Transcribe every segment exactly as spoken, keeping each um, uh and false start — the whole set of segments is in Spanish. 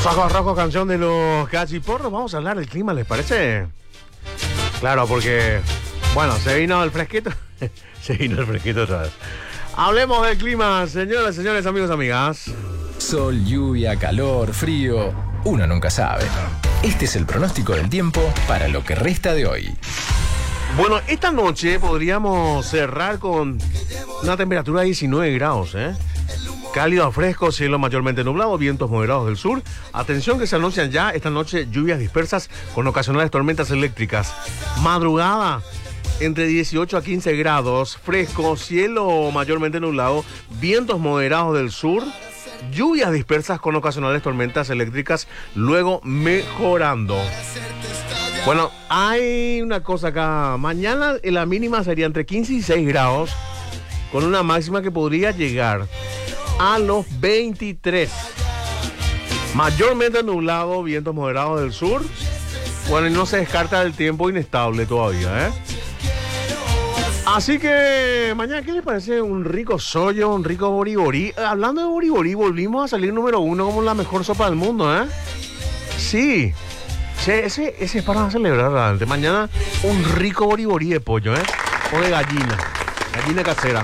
Rojo Rojo, canción de los Cachiporros. Vamos a hablar del clima, ¿les parece? Claro, porque, bueno, se vino el fresquito. Se vino el fresquito otra vez. Hablemos del clima, señoras, señores, amigos, amigas. Sol, lluvia, calor, frío. Uno nunca sabe. Este es el pronóstico del tiempo para lo que resta de hoy. Bueno, esta noche podríamos cerrar con una temperatura de diecinueve grados, ¿eh? Cálido a fresco, cielo mayormente nublado, vientos moderados del sur. Atención que se anuncian ya esta noche lluvias dispersas con ocasionales tormentas eléctricas. Madrugada entre dieciocho a quince grados, fresco, cielo mayormente nublado, vientos moderados del sur. Lluvias dispersas con ocasionales tormentas eléctricas, luego mejorando. Bueno, hay una cosa acá. Mañana la mínima sería entre quince y seis grados, con una máxima que podría llegar a los veintitrés. Mayormente nublado, vientos moderados del sur. Bueno, y no se descarta el tiempo inestable todavía, ¿eh? Así que mañana, ¿qué les parece? Un rico sollo, un rico boriborí. Hablando de boriborí, volvimos a salir número uno como la mejor sopa del mundo, ¿eh? Sí. Sí, ese, ese es para celebrar realmente. Mañana un rico boriborí de pollo, ¿eh? O de gallina. Gallina casera.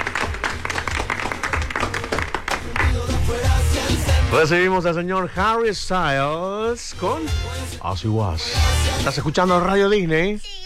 Recibimos al señor Harry Styles con As He Was. ¿Estás escuchando Radio Disney?